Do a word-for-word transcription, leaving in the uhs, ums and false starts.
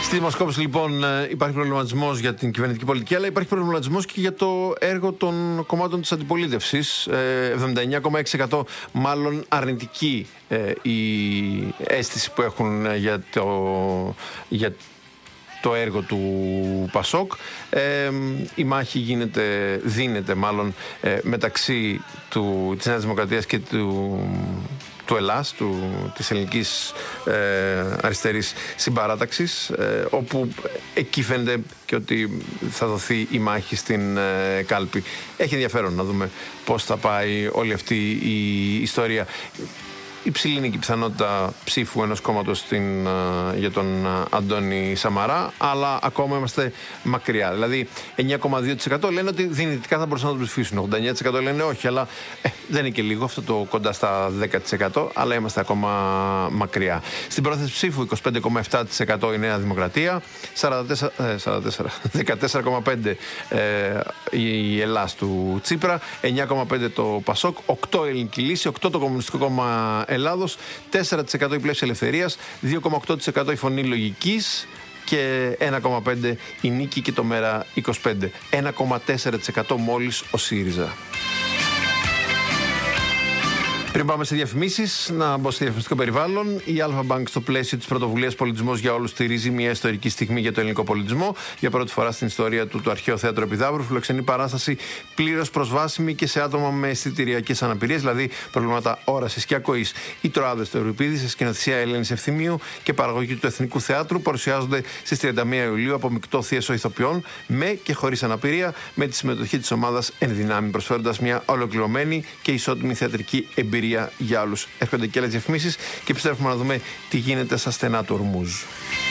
Στη δημοσκόπηση λοιπόν υπάρχει προβληματισμός για την κυβερνητική πολιτική, αλλά υπάρχει προβληματισμός και για το έργο των κομμάτων της αντιπολίτευσης. εβδομήντα εννέα κόμμα έξι τοις εκατό μάλλον αρνητική η αίσθηση που έχουν για το, για το έργο του Πασόκ. Ε, η μάχη γίνεται, δίνεται μάλλον μεταξύ του, της Νέας Δημοκρατίας και του... του ΕΛΑΣ, του, της ελληνικής ε, αριστερής συμπαράταξης, ε, όπου εκεί φαίνεται και ότι θα δοθεί η μάχη στην ε, κάλπη. Έχει ενδιαφέρον να δούμε πώς θα πάει όλη αυτή η ιστορία. Υψηλή είναι και η πιθανότητα ψήφου ενός κόμματος στην, uh, για τον uh, Αντώνη Σαμαρά, αλλά ακόμα είμαστε μακριά. Δηλαδή, εννέα κόμμα δύο τοις εκατό λένε ότι δυνητικά θα μπορούσαν να το ψηφίσουν. ογδόντα εννέα τοις εκατό λένε όχι, αλλά ε, δεν είναι και λίγο αυτό το κοντά στα δέκα τοις εκατό, αλλά είμαστε ακόμα μακριά. Στην πρόθεση ψήφου, είκοσι πέντε κόμμα επτά τοις εκατό η Νέα Δημοκρατία, σαράντα τέσσερα, σαράντα τέσσερα, δεκατέσσερα κόμμα πέντε τοις εκατό ε, η Ελλάς του Τσίπρα, εννέα κόμμα πέντε τοις εκατό το Πασόκ, οκτώ η Ελληνική Λύση, οκτώ το Κομμουνιστικό Κόμμα Ελλάδος, τέσσερα τοις εκατό η Πλεύση Ελευθερίας, δύο κόμμα οκτώ τοις εκατό η Φωνή Λογικής και ένα κόμμα πέντε τοις εκατό η Νίκη και το Μέρα είκοσι πέντε. ένα κόμμα τέσσερα τοις εκατό μόλις ο ΣΥΡΙΖΑ. Πριν πάμε σε διαφημίσεις, να μπω σε διαφημιστικό περιβάλλον. Η Αλφα Bank, στο πλαίσιο της πρωτοβουλίας Πολιτισμός για Όλους, στηρίζει μια ιστορική στιγμή για τον ελληνικό πολιτισμό. Για πρώτη φορά στην ιστορία του, το Αρχαίο Θέατρο Επιδαύρου φιλοξενεί παράσταση πλήρως προσβάσιμη και σε άτομα με αισθητηριακές αναπηρίες, δηλαδή προβλήματα όρασης και ακοής. Οι Τροάδες του Ευρυπίδη, σε σκηνοθεσία Ελένης Ευθυμίου και παραγωγή του Εθνικού Θεάτρου, παρουσιάζονται στις τριάντα μία Ιουλίου από μεικτό θίασο ηθοποιών, με και χωρίς αναπηρία, με τη συμμετοχή της ομάδας εν δυνάμει, προσφέροντας μια ολοκληρωμένη και ισότιμη θεατρική εμπειρία για όλους. Έρχονται και άλλες διαφημίσεις και επιστρέφουμε να δούμε τι γίνεται στα στενά του Ορμούζ.